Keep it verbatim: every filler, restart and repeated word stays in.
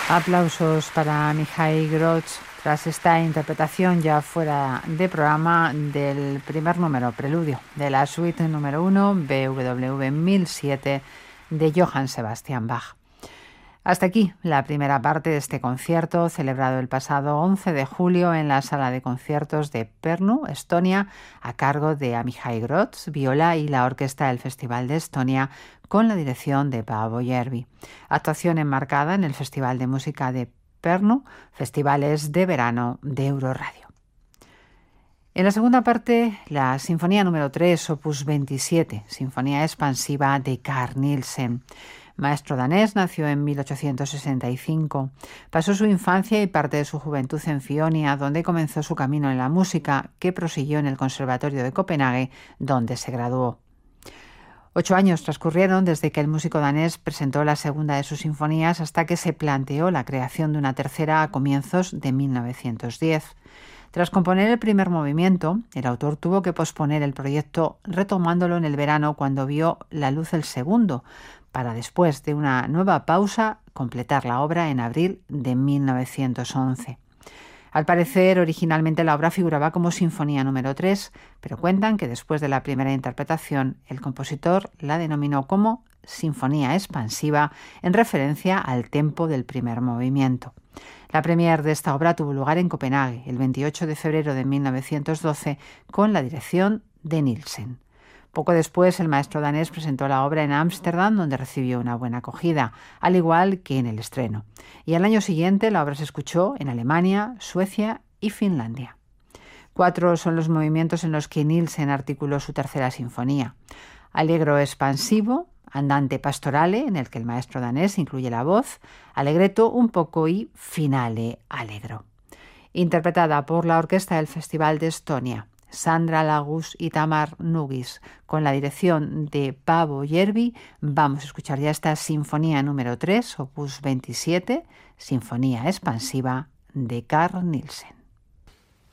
Aplausos para Mikhail Grosz tras esta interpretación ya fuera de programa del primer número, preludio, de la suite número uno, B W V mil siete, de Johann Sebastian Bach. Hasta aquí la primera parte de este concierto, celebrado el pasado once de julio en la sala de conciertos de Pärnu, Estonia, a cargo de Amichai Grosz, viola y la orquesta del Festival de Estonia, con la dirección de Paavo Järvi. Actuación enmarcada en el Festival de Música de Pärnu, Festivales de Verano de Euroradio. En la segunda parte, la Sinfonía número tres, opus veintisiete, Sinfonía expansiva de Carl Nielsen. Maestro danés, nació en mil ochocientos sesenta y cinco. Pasó su infancia y parte de su juventud en Fionia, donde comenzó su camino en la música, que prosiguió en el Conservatorio de Copenhague, donde se graduó. Ocho años transcurrieron desde que el músico danés presentó la segunda de sus sinfonías hasta que se planteó la creación de una tercera a comienzos de mil novecientos diez. Tras componer el primer movimiento, el autor tuvo que posponer el proyecto, retomándolo en el verano cuando vio la luz el segundo, para después de una nueva pausa completar la obra en abril de mil novecientos once. Al parecer, originalmente la obra figuraba como Sinfonía número tres, pero cuentan que después de la primera interpretación, el compositor la denominó como Sinfonía expansiva, en referencia al tempo del primer movimiento. La premier de esta obra tuvo lugar en Copenhague el veintiocho de febrero de mil novecientos doce, con la dirección de Nielsen. Poco después, el maestro danés presentó la obra en Ámsterdam, donde recibió una buena acogida, al igual que en el estreno. Y al año siguiente, la obra se escuchó en Alemania, Suecia y Finlandia. Cuatro son los movimientos en los que Nielsen articuló su tercera sinfonía. Allegro expansivo, andante pastorale, en el que el maestro danés incluye la voz, allegretto un poco y finale allegro. Interpretada por la orquesta del Festival de Estonia, Sandra Lagus y Tamar Nugis, con la dirección de Paavo Järvi, vamos a escuchar ya esta Sinfonía número tres, opus veintisiete, Sinfonía expansiva de Carl Nielsen.